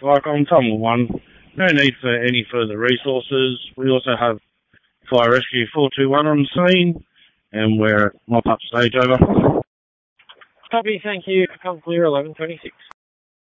like on Tummel 1, no need for any further resources. We also have Fire Rescue 421 on scene, and we're at mop-up stage over. Copy, thank you. Come clear 11:26.